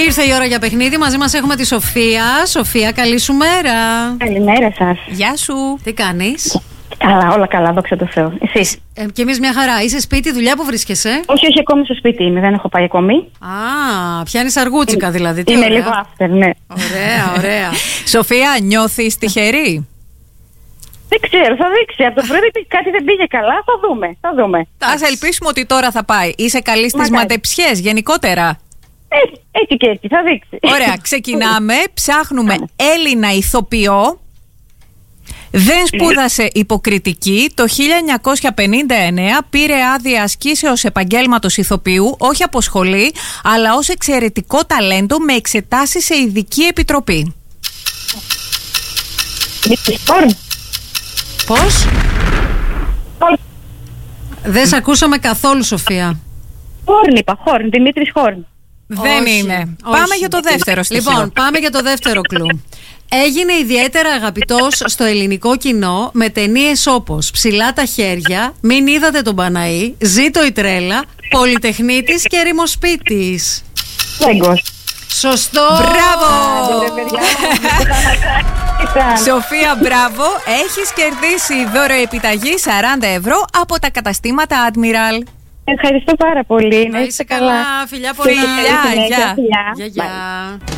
Ήρθε η ώρα για παιχνίδι. Μαζί μας έχουμε τη Σοφία. Σοφία, καλή σου μέρα. Καλημέρα σας. Γεια σου. Τι κάνεις? Καλά, όλα καλά, δόξα τω Θεώ. Εσείς? Κι εμείς μια χαρά. Είσαι σπίτι, δουλειά, που βρίσκεσαι? Όχι, ακόμη στο σπίτι είμαι, δεν έχω πάει ακόμη. Α, πιάνεις αργούτσικα δηλαδή. Τι είμαι ωραία. λίγο after, ναι. Ωραία, ωραία. Σοφία, νιώθεις τυχερή? Δεν ξέρω, θα δείξει. Από το πρωί κάτι δεν πήγε καλά, θα δούμε. Ας ελπίσουμε ότι τώρα θα πάει. Είσαι καλή στις Μακάρι. μαντεψιές γενικότερα? Έτσι και έτσι, θα δείξει. Ωραία, ξεκινάμε. Ψάχνουμε Έλληνα ηθοποιό. Δεν σπούδασε υποκριτική. Το 1959 πήρε άδεια ασκήσεως επαγγέλματος ηθοποιού, όχι από σχολή, αλλά ως εξαιρετικό ταλέντο με εξετάσεις σε ειδική επιτροπή. Πώς? Δεν σε ακούσαμε καθόλου, Σοφία. Χόρν είπα, Δημήτρης Χόρν. Δεν Όχι, είναι. όχι. Πάμε για το δεύτερο στοιχείο. Λοιπόν, πάμε για το δεύτερο κλου. Έγινε ιδιαίτερα αγαπητός στο ελληνικό κοινό με ταινίες όπως Ψηλά τα χέρια, Μην είδατε τον Παναή, Ζήτω η τρέλα, Πολυτεχνίτης και Ερημοσπίτης. Λέγκος. Σωστό! Μπράβο! Ήταν. Σοφία, μπράβο. Έχεις κερδίσει δώρο επιταγή 40 ευρώ από τα καταστήματα Admiral. Ευχαριστώ πάρα πολύ. Να είσαι καλά, φιλιά πολύ. Φιλιά, γεια. Γεια, γεια.